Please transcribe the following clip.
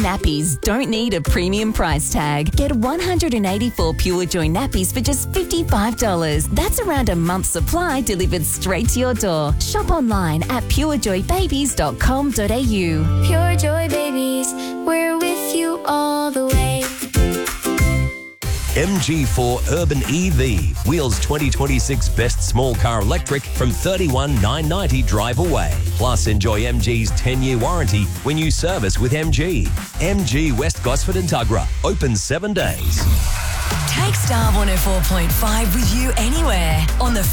nappies don't need a premium price tag. Get 184 Pure Joy nappies for just $55. That's around a month's supply delivered straight to your door. Shop online at purejoybabies.com.au. Pure Joy Babies, we're with you all the way. MG4 Urban EV. Wheels 2026 Best Small Car Electric from $31,990 drive away. Plus, enjoy MG's 10-year warranty when you service with MG. MG West Gosford and Tuggerah. Open 7 days. Take Star 104.5 with you anywhere on the